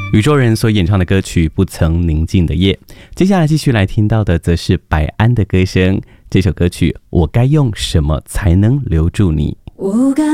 宇宙人所演唱的歌曲《不曾宁静的夜》。接下来继续来听到的则是白安的歌声，这首歌曲《我该用什么才能留住你》。